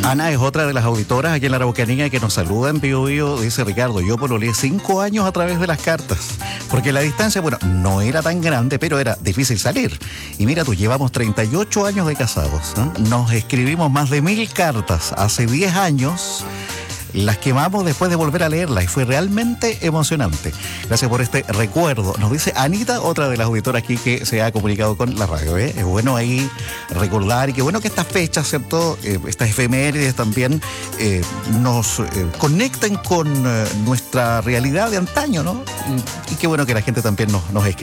Ana es otra de las auditoras aquí en la Araucanía que nos saluda en Pío Pío. Dice Ricardo, yo pololeé 5 años a través de las cartas, porque la distancia, bueno, no era tan grande, pero era difícil salir. Y mira tú, llevamos 38 años de casados, ¿eh? Nos escribimos más de 1000 cartas hace 10 años. Las quemamos después de volver a leerlas y fue realmente emocionante. Gracias por este recuerdo. Nos dice Anita, otra de las auditoras aquí que se ha comunicado con la radio. Es bueno ahí recordar y qué bueno que estas fechas, ¿cierto? Estas efemérides también nos conecten con nuestra realidad de antaño, ¿no? Y qué bueno que la gente también nos escribe.